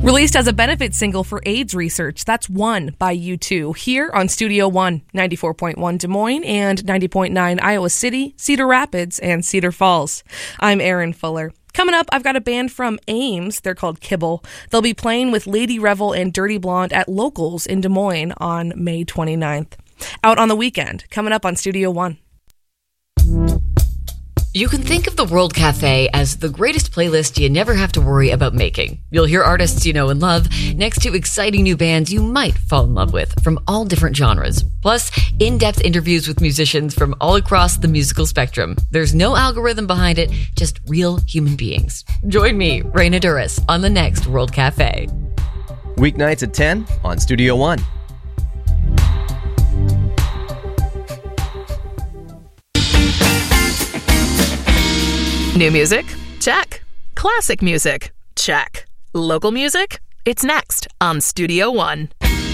Released as a benefit single for AIDS research, that's One by U2, here on Studio One, 94.1 Des Moines and 90.9 Iowa City, Cedar Rapids, and Cedar Falls. I'm Erin Fuller. Coming up, I've got a band from Ames. They're called Kibble. They'll be playing with Lady Revel and Dirty Blonde at Locals in Des Moines on May 29th. Out on the weekend, coming up on Studio One. You can think of the World Cafe as the greatest playlist you never have to worry about making. You'll hear artists you know and love next to exciting new bands you might fall in love with from all different genres. Plus, in-depth interviews with musicians from all across the musical spectrum. There's no algorithm behind it, just real human beings. Join me, Raina Duras, on the next World Cafe. Weeknights at 10 on Studio One. New music? Check. Classic music? Check. Local music? It's next on Studio One.